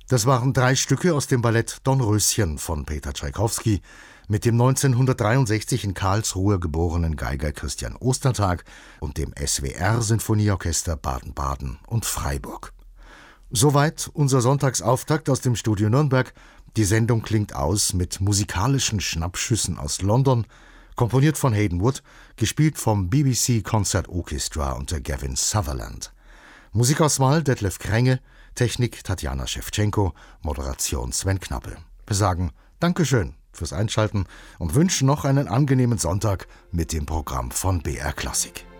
Das waren 3 Stücke aus dem Ballett Dornröschen von Peter Tschaikowski mit dem 1963 in Karlsruhe geborenen Geiger Christian Ostertag und dem SWR-Sinfonieorchester Baden-Baden und Freiburg. Soweit unser Sonntagsauftakt aus dem Studio Nürnberg. Die Sendung klingt aus mit musikalischen Schnappschüssen aus London, komponiert von Hayden Wood, gespielt vom BBC Concert Orchestra unter Gavin Sutherland. Musikauswahl Detlef Krenge, Technik Tatjana Schewtschenko, Moderation Sven Knappe. Wir sagen Dankeschön fürs Einschalten und wünschen noch einen angenehmen Sonntag mit dem Programm von BR Klassik.